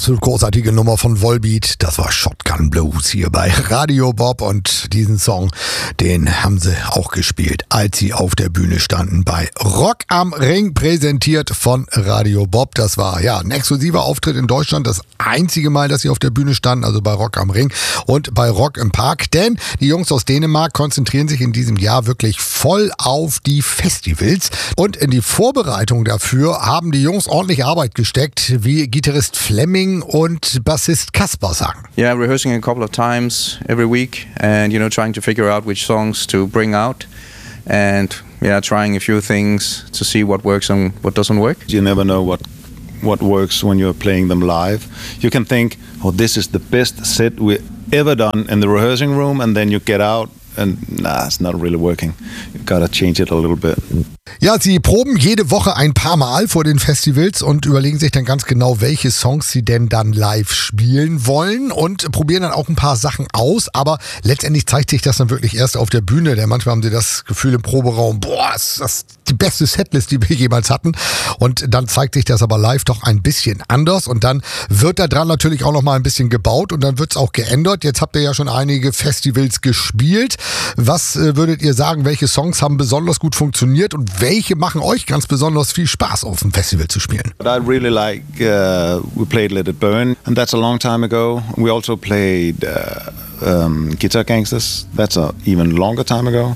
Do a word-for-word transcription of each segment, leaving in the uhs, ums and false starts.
absolut großartige Nummer von Volbeat. Das war Shotgun Blues hier bei Radio Bob und diesen Song, den haben sie auch gespielt, als sie auf der Bühne standen bei Rock am Ring, präsentiert von Radio Bob. Das war ja ein exklusiver Auftritt in Deutschland, das einzige Mal, dass sie auf der Bühne standen, also bei Rock am Ring und bei Rock im Park, denn die Jungs aus Dänemark konzentrieren sich in diesem Jahr wirklich voll auf die Festivals und in die Vorbereitung dafür haben die Jungs ordentlich Arbeit gesteckt, wie Gitarrist Flemming und Bassist Kasper sagen. Yeah, rehearsing a couple of times every week and, you know, trying to figure out which songs to bring out and, yeah, trying a few things to see what works and what doesn't work. You never know what what works when you're playing them live. You can think, oh, this is the best set we've ever done in the rehearsing room, and then you get out and nah, it's not really working. You've got to change it a little bit. Ja, sie proben jede Woche ein paar Mal vor den Festivals und überlegen sich dann ganz genau, welche Songs sie denn dann live spielen wollen und probieren dann auch ein paar Sachen aus, aber letztendlich zeigt sich das dann wirklich erst auf der Bühne, denn manchmal haben sie das Gefühl im Proberaum, boah, ist das die beste Setlist, die wir jemals hatten, und dann zeigt sich das aber live doch ein bisschen anders und dann wird da dran natürlich auch noch mal ein bisschen gebaut und dann wird es auch geändert. Jetzt habt ihr ja schon einige Festivals gespielt. Was äh, würdet ihr sagen, welche Songs haben besonders gut funktioniert und welche machen euch ganz besonders viel Spaß, auf dem Festival zu spielen? I really like, uh, we played Let It Burn, and that's a long time ago. We also played uh, um, Guitar Gangsters, that's a even longer time ago.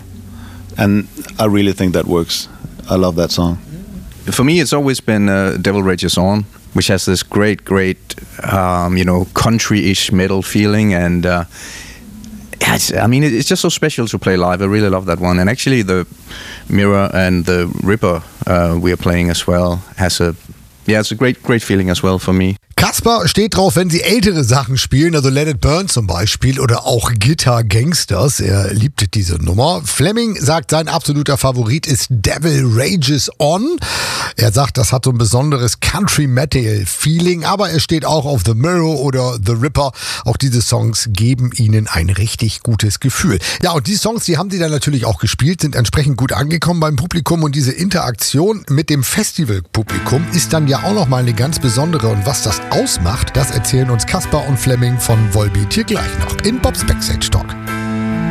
And I really think that works. I love that song. For me, it's always been uh, Devil Rages On, which has this great, great, um, you know, country-ish metal feeling, and uh, yeah, it's, I mean, it's just so special to play live. I really love that one. And actually, the Mirror and the Ripper uh, we are playing as well has a, yeah, it's a great, great feeling as well for me. Kasper steht drauf, wenn sie ältere Sachen spielen, also Let It Burn zum Beispiel oder auch Guitar Gangsters. Er liebt diese Nummer. Flemming sagt, sein absoluter Favorit ist Devil Rages On. Er sagt, das hat so ein besonderes Country-Metal-Feeling, aber er steht auch auf The Mirror oder The Ripper. Auch diese Songs geben ihnen ein richtig gutes Gefühl. Ja, und die Songs, die haben sie dann natürlich auch gespielt, sind entsprechend gut angekommen beim Publikum und diese Interaktion mit dem Festivalpublikum ist dann ja auch nochmal eine ganz besondere, und was das ausmacht, das erzählen uns Kasper und Flemming von Volbeat hier gleich noch in Bobs Backstage Talk.